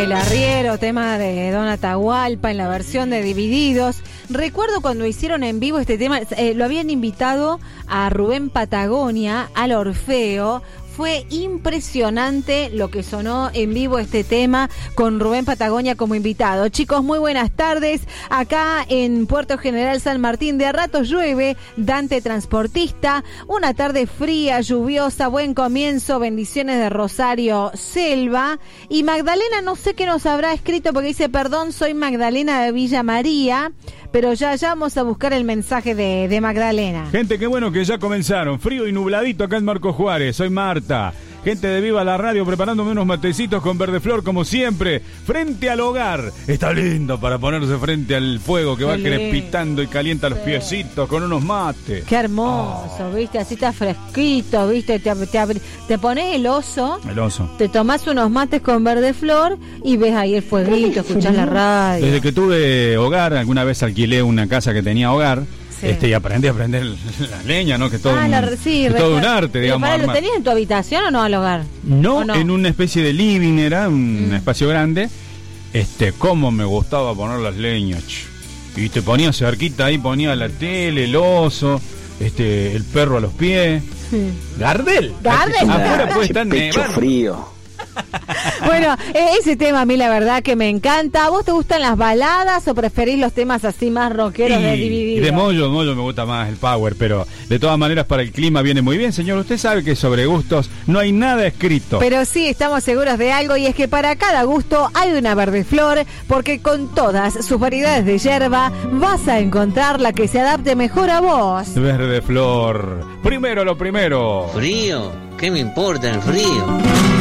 El Arriero, tema de Don Atahualpa en la versión de Divididos. Recuerdo cuando hicieron en vivo este tema, lo habían invitado a Rubén Patagonia, al Orfeo. Fue impresionante lo que sonó en vivo este tema con Rubén Patagonia como invitado. Chicos, muy buenas tardes. Acá en Puerto General San Martín de a ratos llueve, Dante transportista. Una tarde fría, lluviosa, buen comienzo, bendiciones de Rosario Selva. Y Magdalena, no sé qué nos habrá escrito porque dice, perdón, soy Magdalena de Villa María. Pero ya vamos a buscar el mensaje de Magdalena. Gente, qué bueno que ya comenzaron. Frío y nubladito acá en Marcos Juárez. Soy Marta. Gente de Viva la Radio preparándome unos matecitos con Verdeflor como siempre. Frente al hogar. Está lindo para ponerse frente al fuego que va crepitando y calienta los piecitos con unos mates. Qué hermoso, ¿viste? Así está fresquito, ¿viste? Te pones el oso. El oso. Te tomás unos mates con Verdeflor y ves ahí el fueguito, escuchás la radio. Desde que tuve hogar, alguna vez alquilé una casa que tenía hogar. Sí. Y aprendí a prender la leña, ¿no? Que todo, todo un arte, digamos. ¿Lo tenías en tu habitación o no al hogar? No, en una especie de living, era un espacio grande. Cómo me gustaba poner las leñas. Y te ponía cerquita ahí, ponía la tele, el oso, el perro a los pies. Gardel. Afuera puede estar nevando. Frío. Bueno, ese tema a mí la verdad que me encanta. ¿A vos te gustan las baladas o preferís los temas así más rockeros de Divididos? Y de Moyo me gusta más el power, pero de todas maneras para el clima viene muy bien, señor. Usted sabe que sobre gustos no hay nada escrito. Pero sí estamos seguros de algo, y es que para cada gusto hay una Verdeflor, porque con todas sus variedades de yerba vas a encontrar la que se adapte mejor a vos. Verdeflor, primero lo primero. Frío, ¿qué me importa el frío?